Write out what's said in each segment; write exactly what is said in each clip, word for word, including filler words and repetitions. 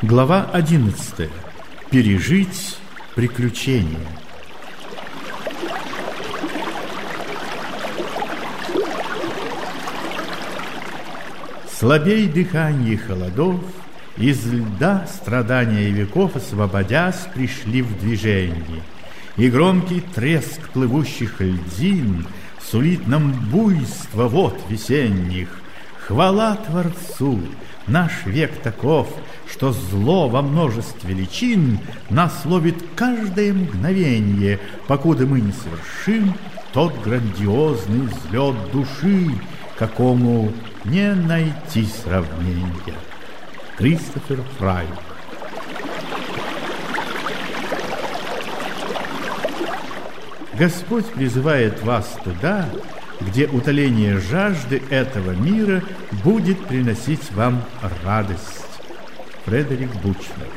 Глава одиннадцатая. Пережить приключения. Слабей дыхание холодов, из льда страдания веков, освободясь, пришли в движение. И громкий треск плывущих льдин сулит нам буйство вод весенних. Хвала Творцу! Наш век таков, что зло во множестве личин нас ловит каждое мгновенье, покуда мы не совершим тот грандиозный взлет души, какому не найти сравнения. Кристофер Фрай. Господь призывает вас туда, где утоление жажды этого мира будет приносить вам радость. Фредерик Бучнер.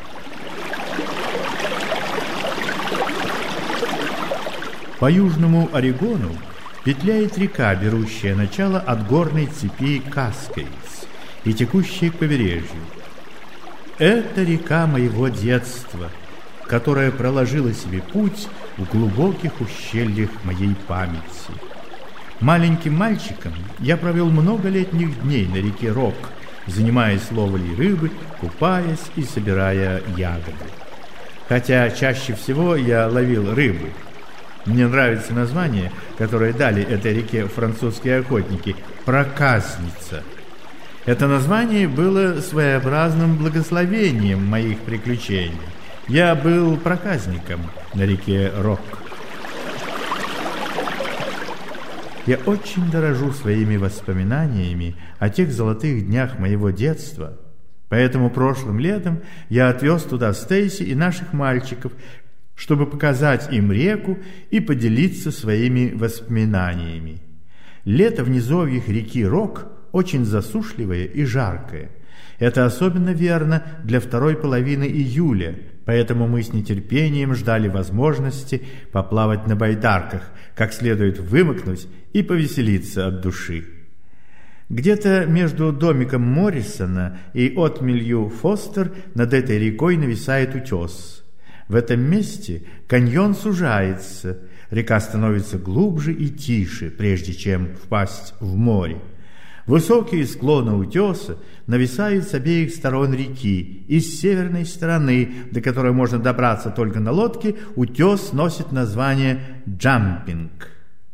По южному Орегону петляет река, берущая начало от горной цепи Каскейдс и текущая к побережью. Это река моего детства, которая проложила себе путь в глубоких ущельях моей памяти. Маленьким мальчиком я провел много летних дней на реке Рок, занимаясь ловлей рыбы, купаясь и собирая ягоды. Хотя чаще всего я ловил рыбу. Мне нравится название, которое дали этой реке французские охотники – «Проказница». Это название было своеобразным благословением моих приключений. Я был проказником на реке Рок. Я очень дорожу своими воспоминаниями о тех золотых днях моего детства, поэтому прошлым летом я отвез туда Стейси и наших мальчиков, чтобы показать им реку и поделиться своими воспоминаниями. Лето в низовьях реки Рок очень засушливое и жаркое. Это особенно верно для второй половины июля, поэтому мы с нетерпением ждали возможности поплавать на байдарках, как следует вымокнуть и повеселиться от души. Где-то между домиком Моррисона и отмелью Фостер над этой рекой нависает утес. В этом месте каньон сужается, река становится глубже и тише, прежде чем впасть в море. Высокие склоны утеса нависают с обеих сторон реки, и с северной стороны, до которой можно добраться только на лодке, утес носит название «Джампинг».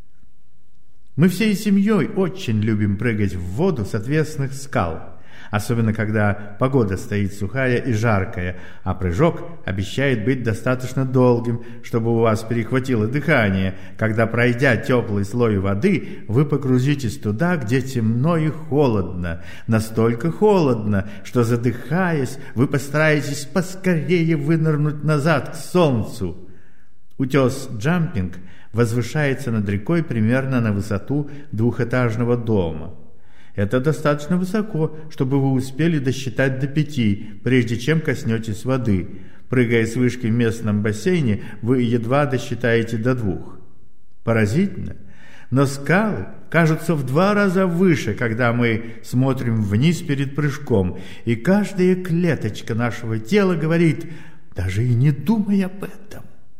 Мы всей семьей очень любим прыгать в воду с отвесных скал, особенно когда погода стоит сухая и жаркая, а прыжок обещает быть достаточно долгим, чтобы у вас перехватило дыхание, когда, пройдя теплый слой воды, вы погрузитесь туда, где темно и холодно, настолько холодно, что, задыхаясь, вы постараетесь поскорее вынырнуть назад к солнцу. Утес Джампинг возвышается над рекой примерно на высоту двухэтажного дома. Это достаточно высоко, чтобы вы успели досчитать до пяти, прежде чем коснетесь воды. Прыгая с вышки в местном бассейне, вы едва досчитаете до двух. Поразительно, но скалы кажутся в два раза выше, когда мы смотрим вниз перед прыжком, и каждая клеточка нашего тела говорит: «Даже и не думай об этом».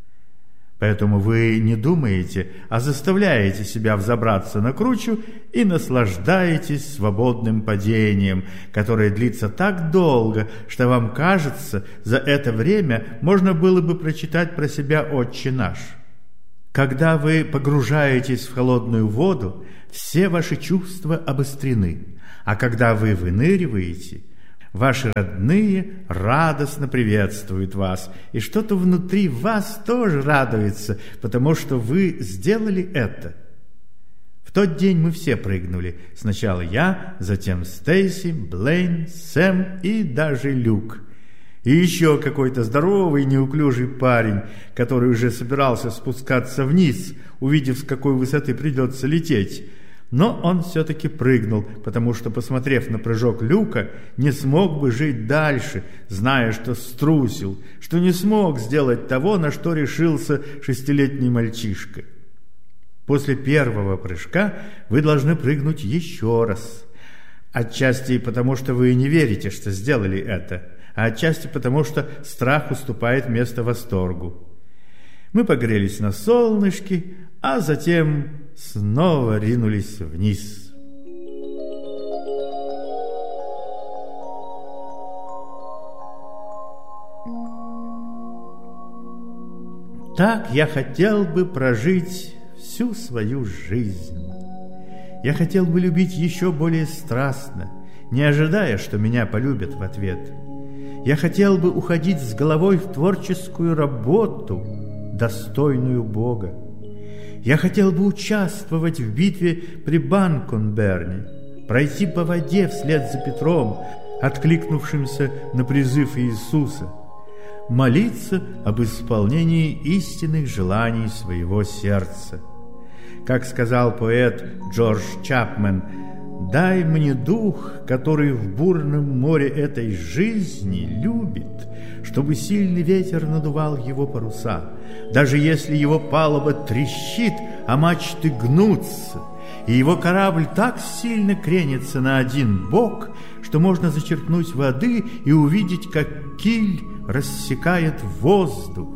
Поэтому вы не думаете, а заставляете себя взобраться на кручу и наслаждаетесь свободным падением, которое длится так долго, что вам кажется, за это время можно было бы прочитать про себя «Отче наш». Когда вы погружаетесь в холодную воду, все ваши чувства обострены, а когда вы выныриваете, ваши родные радостно приветствуют вас, и что-то внутри вас тоже радуется, потому что вы сделали это. В тот день мы все прыгнули. Сначала я, затем Стейси, Блейн, Сэм и даже Люк. И еще какой-то здоровый, неуклюжий парень, который уже собирался спускаться вниз, увидев, с какой высоты придется лететь. Но он все-таки прыгнул, потому что, посмотрев на прыжок Люка, не смог бы жить дальше, зная, что струсил, что не смог сделать того, на что решился шестилетний мальчишка. После первого прыжка вы должны прыгнуть еще раз. Отчасти потому, что вы не верите, что сделали это. а отчасти потому, что страх уступает место восторгу. Мы погрелись на солнышке, а затем снова ринулись вниз. Так я хотел бы прожить всю свою жизнь. Я хотел бы любить еще более страстно, не ожидая, что меня полюбят в ответ. Я хотел бы уходить с головой в творческую работу, достойную Бога. Я хотел бы участвовать в битве при Банконберне, пройти по воде вслед за Петром, откликнувшимся на призыв Иисуса, молиться об исполнении истинных желаний своего сердца. Как сказал поэт Джордж Чапмен, «Дай мне дух, который в бурном море этой жизни любит, чтобы сильный ветер надувал его паруса, даже если его палуба трещит, а мачты гнутся, и его корабль так сильно кренится на один бок, что можно зачерпнуть воды и увидеть, как киль рассекает воздух».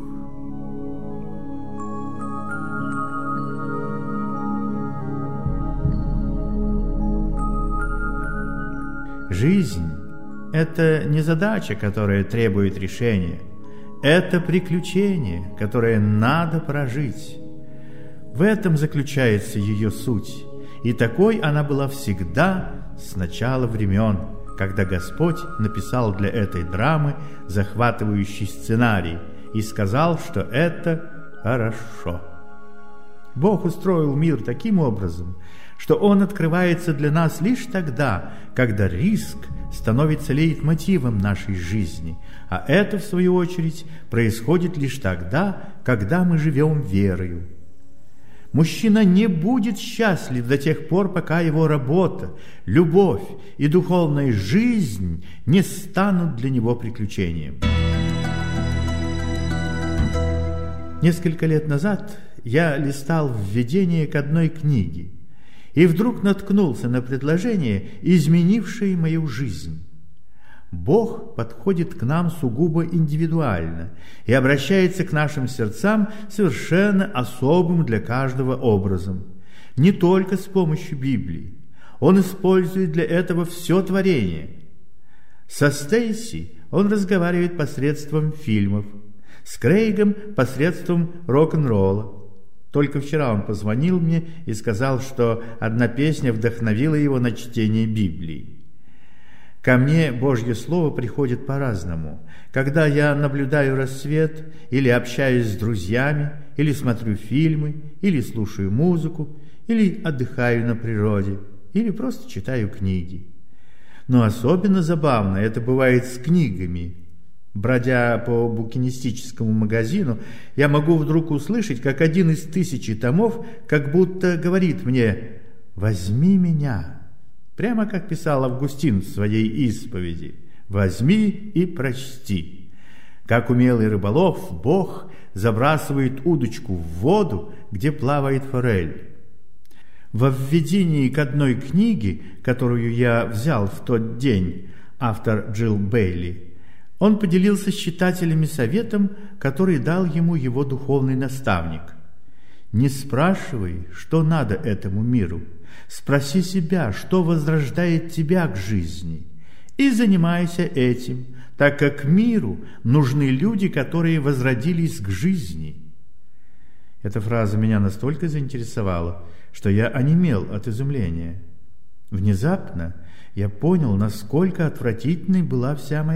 Жизнь – это не задача, которая требует решения. Это приключение, которое надо прожить. В этом заключается ее суть. И такой она была всегда с начала времен, когда Господь написал для этой драмы захватывающий сценарий и сказал, что это хорошо. Бог устроил мир таким образом, что он открывается для нас лишь тогда, когда риск становится лейтмотивом нашей жизни, а это, в свою очередь, происходит лишь тогда, когда мы живем верою. Мужчина не будет счастлив до тех пор, пока его работа, любовь и духовная жизнь не станут для него приключением. Несколько лет назад я листал введение к одной книге и вдруг наткнулся на предложение, изменившее мою жизнь. Бог подходит к нам сугубо индивидуально и обращается к нашим сердцам совершенно особым для каждого образом, не только с помощью Библии. Он использует для этого все творение. Со Стейси он разговаривает посредством фильмов, с Крейгом посредством рок-н-ролла. Только вчера он позвонил мне и сказал, что одна песня вдохновила его на чтение Библии. Ко мне Божье Слово приходит по-разному. Когда я наблюдаю рассвет, или общаюсь с друзьями, или смотрю фильмы, или слушаю музыку, или отдыхаю на природе, или просто читаю книги. Но особенно забавно это бывает с книгами. Бродя по букинистическому магазину, я могу вдруг услышать, как один из тысячи томов как будто говорит мне: «Возьми меня», прямо как писал Августин в своей исповеди: «Возьми и прочти». Как умелый рыболов, Бог забрасывает удочку в воду, где плавает форель. Во введении к одной книге, которую я взял в тот день, автор Джилл Бейли, он поделился с читателями советом, который дал ему его духовный наставник. «Не спрашивай, что надо этому миру. Спроси себя, что возрождает тебя к жизни, и занимайся этим, так как миру нужны люди, которые возродились к жизни». Эта фраза меня настолько заинтересовала, что я онемел от изумления. Внезапно я понял, насколько отвратительной была вся моя